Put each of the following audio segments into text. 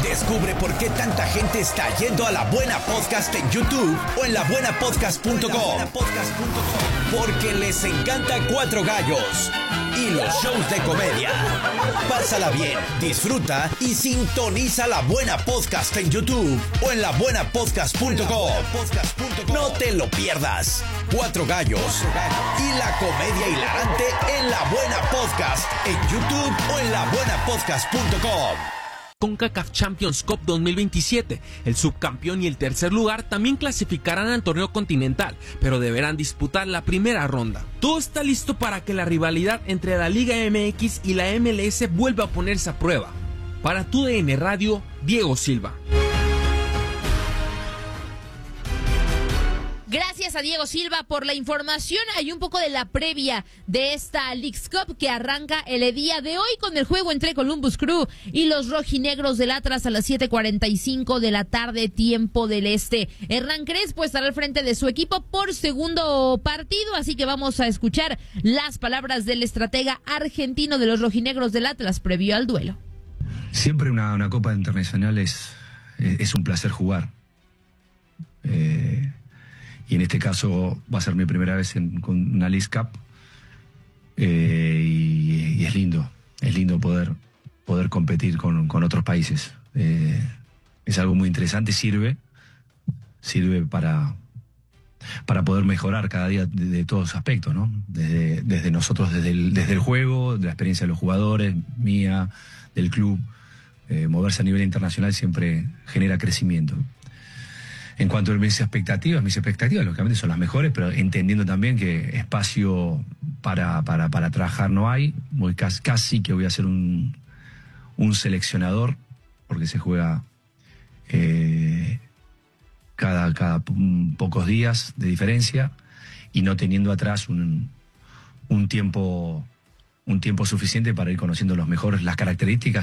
Descubre por qué tanta gente está yendo a La Buena Podcast en YouTube o en labuenapodcast.com. Porque les encanta Cuatro Gallos y los shows de comedia. Pásala bien, disfruta y sintoniza La Buena Podcast en YouTube o en labuenapodcast.com. No te lo pierdas. Cuatro Gallos y la comedia hilarante en La Buena Podcast en YouTube o en labuenapodcast.com. CONCACAF Champions Cup 2027. El subcampeón y el tercer lugar también clasificarán al torneo continental, pero deberán disputar la primera ronda. Todo está listo para que la rivalidad entre la Liga MX y la MLS vuelva a ponerse a prueba. Para TUDN Radio, Diego Silva. Gracias a Diego Silva por la información. Hay un poco de la previa de esta Leagues Cup que arranca el día de hoy con el juego entre Columbus Crew y los rojinegros del Atlas a las 7:45 de la tarde, tiempo del este. Hernán Crespo estará al frente de su equipo por segundo partido, así que vamos a escuchar las palabras del estratega argentino de los rojinegros del Atlas previo al duelo. Siempre una Copa Internacional es un placer jugar. Y en este caso va a ser mi primera vez con una Leagues Cup. Y es lindo poder competir con otros países. Es algo muy interesante, sirve para poder mejorar cada día de todos los aspectos, ¿no? Desde nosotros, desde el juego, de la experiencia de los jugadores, mía, del club. Moverse a nivel internacional siempre genera crecimiento. En cuanto a mis expectativas lógicamente son las mejores, pero entendiendo también que espacio para trabajar no hay. Casi que voy a ser un seleccionador, porque se juega cada pocos días de diferencia, y no teniendo atrás un tiempo suficiente para ir conociendo las características.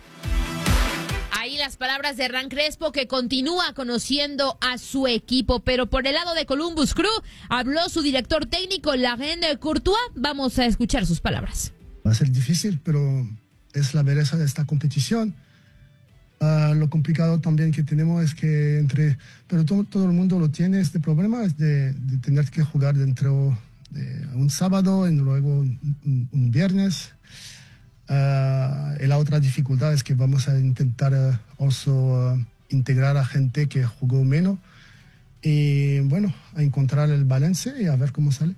Las palabras de Hernán Crespo, que continúa conociendo a su equipo, pero por el lado de Columbus Crew habló su director técnico, Laurent Courtois. Vamos a escuchar sus palabras. Va a ser difícil, pero es la belleza de esta competición. Lo complicado también que tenemos es que pero todo el mundo lo tiene, este problema es de tener que jugar dentro de un sábado y luego un viernes. Y la otra dificultad es que vamos a intentar integrar a gente que jugó menos y bueno, a encontrar el balance y a ver cómo sale.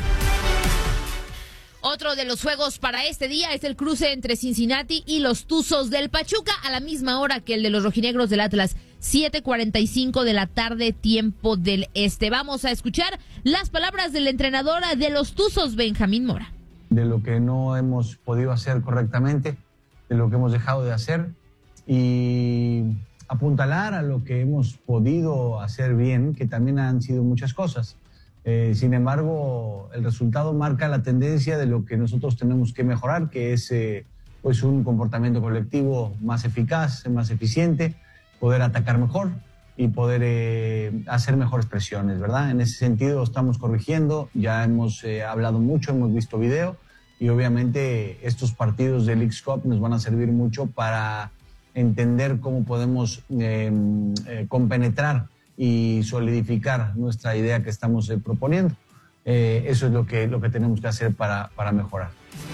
Otro de los juegos para este día es el cruce entre Cincinnati y los Tuzos del Pachuca a la misma hora que el de los rojinegros del Atlas, 7:45 de la tarde, tiempo del este. Vamos a escuchar las palabras del entrenador de los Tuzos, Benjamín Mora. De lo que no hemos podido hacer correctamente, de lo que hemos dejado de hacer, y apuntalar a lo que hemos podido hacer bien, que también han sido muchas cosas. Sin embargo, el resultado marca la tendencia de lo que nosotros tenemos que mejorar, que es pues un comportamiento colectivo más eficaz, más eficiente, poder atacar mejor y poder hacer mejores presiones, ¿verdad? En ese sentido estamos corrigiendo, ya hemos hablado mucho, hemos visto video, y obviamente estos partidos de Leagues Cup nos van a servir mucho para entender cómo podemos compenetrar y solidificar nuestra idea que estamos proponiendo. Eso es lo que tenemos que hacer para mejorar.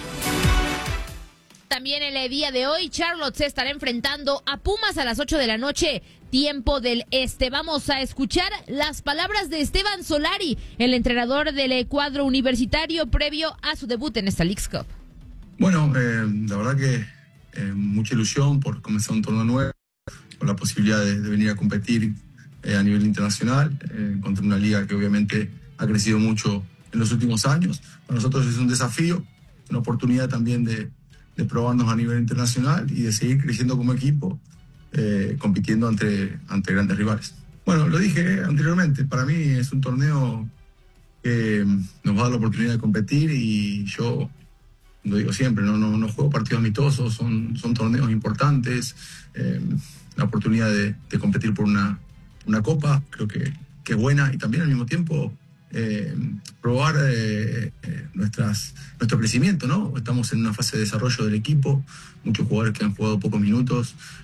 También el día de hoy, Charlotte se estará enfrentando a Pumas a las 8 de la noche, tiempo del este. Vamos a escuchar las palabras de Esteban Solari, el entrenador del cuadro universitario previo a su debut en esta Leagues Cup. Bueno, la verdad que mucha ilusión por comenzar un torneo nuevo, con la posibilidad de venir a competir a nivel internacional contra una liga que obviamente ha crecido mucho en los últimos años. Para nosotros es un desafío, una oportunidad también de probarnos a nivel internacional y de seguir creciendo como equipo, compitiendo ante grandes rivales. Bueno, lo dije anteriormente, para mí es un torneo que nos va a dar la oportunidad de competir, y yo lo digo siempre, no juego partidos amistosos, son torneos importantes, la oportunidad de competir por una copa, creo que es buena, y también al mismo tiempo probar nuestro crecimiento, ¿no? Estamos en una fase de desarrollo del equipo, muchos jugadores que han jugado pocos minutos,